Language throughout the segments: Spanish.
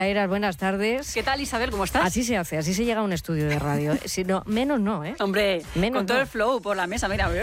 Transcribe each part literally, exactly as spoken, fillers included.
Eras, buenas tardes. ¿Qué tal, Isabel? ¿Cómo estás? Así se hace, así se llega a un estudio de radio. Si no, menos no, ¿eh? Hombre, menos con todo no. el flow por la mesa, mira.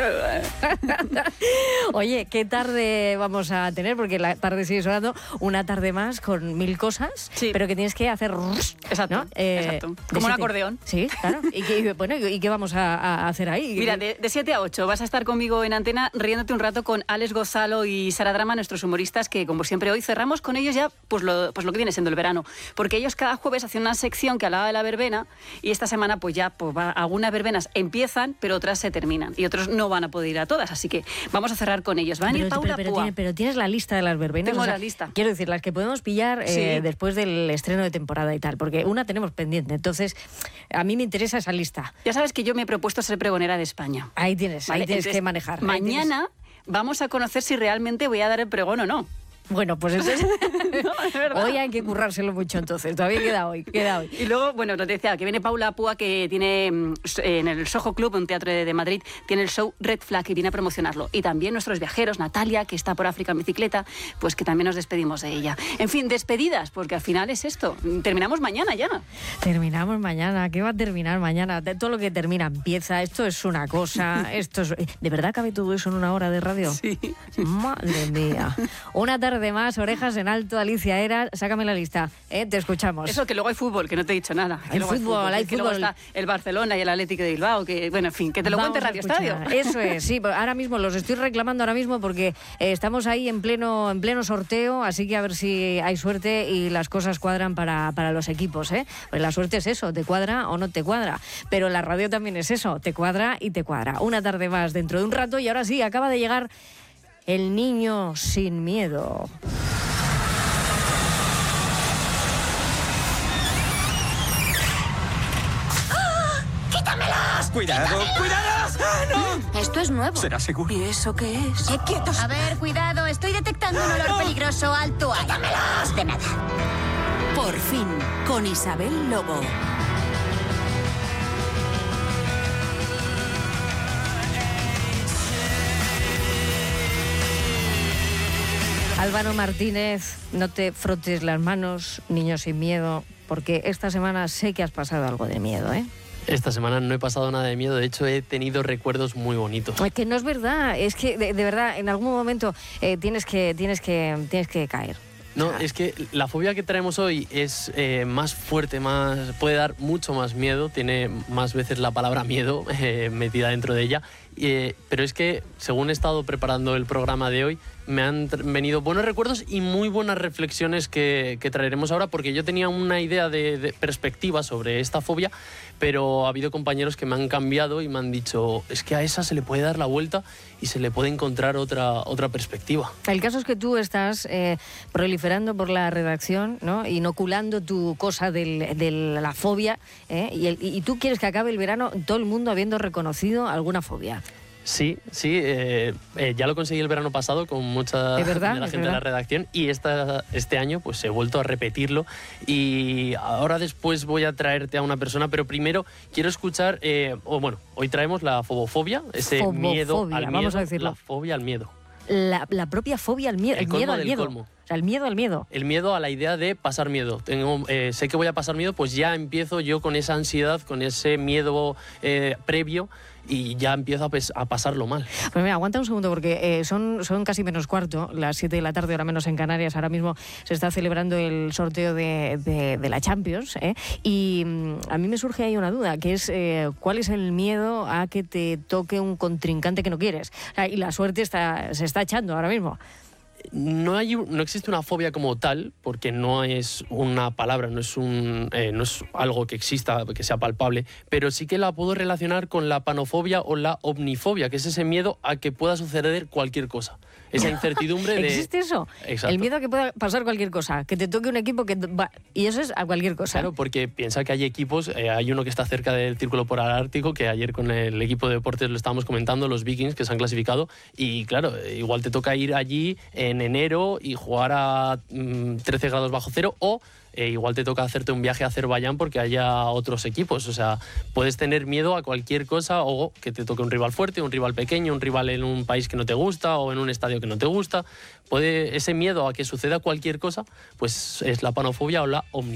Oye, ¿qué tarde vamos a tener? Porque la tarde sigue sonando, una tarde más con mil cosas, sí. pero que tienes que hacer... Exacto, ¿no? eh, exacto. Como un acordeón. Sí, claro. ¿Y qué, bueno, ¿y qué vamos a, a hacer ahí? Mira, de siete a ocho vas a estar conmigo en antena riéndote un rato con Alex Gonzalo y Sara Drama, nuestros humoristas, que como siempre hoy cerramos con ellos ya pues lo, pues lo que viene siendo el verano. Porque ellos cada jueves hacen una sección que hablaba de la verbena y esta semana pues ya pues, va, algunas verbenas empiezan, pero otras se terminan y otros no van a poder ir a todas. Así que vamos a cerrar con ellos. Va a venir pero, Paula pero, pero, Púa. Tiene, pero tienes la lista de las verbenas. Tengo o sea, la lista. Quiero decir, las que podemos pillar sí. eh, después del estreno de temporada y tal, porque una tenemos pendiente. Entonces, a mí me interesa esa lista. Ya sabes que yo me he propuesto ser pregonera de España. Ahí tienes, ¿vale? ahí tienes Entonces, que manejar. Mañana vamos a conocer si realmente voy a dar el pregón o no. Bueno, pues eso es... no, es verdad. Hoy hay que currárselo mucho, entonces. Todavía queda hoy, queda hoy. Y luego, bueno, lo decía, que viene Paula Púa, que tiene en el Soho Club, un teatro de Madrid, tiene el show Red Flag y viene a promocionarlo. Y también nuestros viajeros, Natalia, que está por África en bicicleta, pues que también nos despedimos de ella. En fin, despedidas, porque al final es esto. Terminamos mañana ya. Terminamos mañana. ¿Qué va a terminar mañana? De todo lo que termina empieza. Esto es una cosa. Esto es... ¿De verdad cabe todo eso en una hora de radio? Sí. Madre mía. Una tarde de más, orejas en alto, Alicia Eras, sácame la lista, ¿eh? Te escuchamos. Eso, que luego hay fútbol, que no te he dicho nada. Hay fútbol, hay fútbol. Hay que luego está el Barcelona y el Atlético de Bilbao, que, bueno, en fin, que te lo Vamos cuente Radio Estadio. Eso es, sí, ahora mismo los estoy reclamando ahora mismo porque eh, estamos ahí en pleno, en pleno sorteo, así que a ver si hay suerte y las cosas cuadran para, para los equipos, ¿eh? Pues la suerte es eso, te cuadra o no te cuadra, pero la radio también es eso, te cuadra y te cuadra. Una tarde más dentro de un rato y ahora sí, acaba de llegar el niño sin miedo. ¡Quítamelas! ¡Cuidado! ¡Quítamelas! ¡Cuidado! ¡Ah, no! Esto es nuevo. ¿Será seguro? ¿Y eso qué es? ¡Eh, quietos! A ver, cuidado, estoy detectando un olor no! peligroso. Alto ahí. ¡Quítamelas! De nada. Por fin, con Isabel Lobo. Álvaro Martínez, no te frotes las manos, niño sin miedo, porque esta semana sé que has pasado algo de miedo, ¿eh? Esta semana no he pasado nada de miedo, de hecho he tenido recuerdos muy bonitos. Es que no es verdad, es que de, de verdad en algún momento eh, tienes que tienes que tienes que caer. No, Ah. es que la fobia que traemos hoy es eh, más fuerte, más puede dar mucho más miedo, tiene más veces la palabra miedo eh, metida dentro de ella, eh, pero es que según he estado preparando el programa de hoy, me han venido buenos recuerdos y muy buenas reflexiones que, que traeremos ahora, porque yo tenía una idea de, de perspectiva sobre esta fobia, pero ha habido compañeros que me han cambiado y me han dicho, es que a esa se le puede dar la vuelta y se le puede encontrar otra, otra perspectiva. El caso es que tú estás eh, proliferando por la redacción, ¿no? Inoculando tu cosa del, de la fobia, ¿eh? y, el, y tú quieres que acabe el verano todo el mundo habiendo reconocido alguna fobia. Sí, sí, eh, eh, ya lo conseguí el verano pasado con mucha ¿De verdad? de la ¿Es gente verdad? de la redacción y esta, este año pues he vuelto a repetirlo y ahora después voy a traerte a una persona, pero primero quiero escuchar, eh, o bueno, hoy traemos la fobofobia, ese Fobofobia, miedo al miedo, vamos a decirlo. la fobia al miedo. La, la propia fobia al miedo, el, El miedo colmo al del miedo. colmo. O sea, el miedo al miedo. El miedo a la idea de pasar miedo. Tengo, eh, sé que voy a pasar miedo, pues ya empiezo yo con esa ansiedad, con ese miedo eh, previo y ya empiezo a, pes- a pasarlo mal. Pues mira, aguanta un segundo porque eh, son, son casi menos cuarto, las siete de la tarde, ahora menos en Canarias. Ahora mismo se está celebrando el sorteo de, de, de la Champions, ¿eh? Y mm, a mí me surge ahí una duda, que es eh, ¿cuál es el miedo a que te toque un contrincante que no quieres? O sea, y la suerte está, se está echando ahora mismo. No, hay, un- no existe una fobia como tal, porque no es una palabra, no es, un, eh, no es algo que exista, que sea palpable, pero sí que la puedo relacionar con la panofobia o la omnifobia, que es ese miedo a que pueda suceder cualquier cosa. Esa incertidumbre de... ¿Existe eso? Exacto. El miedo a que pueda pasar cualquier cosa, que te toque un equipo que va... Y eso es a cualquier cosa. Claro, porque piensa que hay equipos, eh, hay uno que está cerca del Círculo Polar Ártico, que ayer con el equipo de deportes lo estábamos comentando, los Vikings, que se han clasificado, y claro, igual te toca ir allí en enero y jugar a mm, trece grados bajo cero, o eh, igual te toca hacerte un viaje a Azerbaiyán porque haya otros equipos. O sea, puedes tener miedo a cualquier cosa, o que te toque un rival fuerte, un rival pequeño, un rival en un país que no te gusta o en un estadio que no te gusta. Puede, ese miedo a que suceda cualquier cosa, pues es la panofobia o la omnifobia.